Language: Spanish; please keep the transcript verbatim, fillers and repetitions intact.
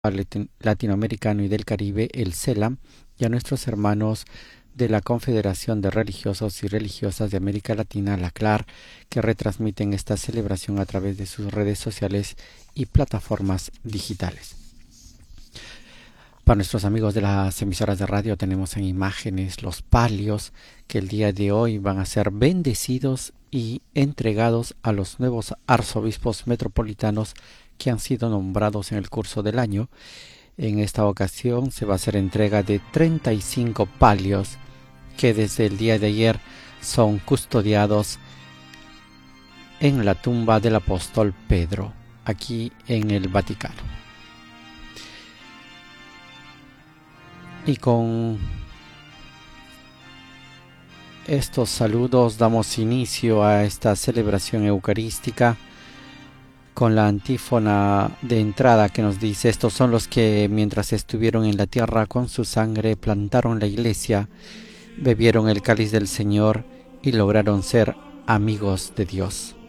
Latinoamericano y del Caribe, el CELAM, y a nuestros hermanos de la Confederación de Religiosos y Religiosas de América Latina, la C L A R, que retransmiten esta celebración a través de sus redes sociales y plataformas digitales. Para nuestros amigos de las emisoras de radio tenemos en imágenes los palios que el día de hoy van a ser bendecidos y entregados a los nuevos arzobispos metropolitanos que han sido nombrados en el curso del año. En esta ocasión se va a hacer entrega de treinta y cinco palios que desde el día de ayer son custodiados en la tumba del apóstol Pedro, aquí en el Vaticano. Y con estos saludos damos inicio a esta celebración eucarística con la antífona de entrada que nos dice: estos son los que mientras estuvieron en la tierra con su sangre plantaron la iglesia, bebieron el cáliz del Señor y lograron ser amigos de Dios.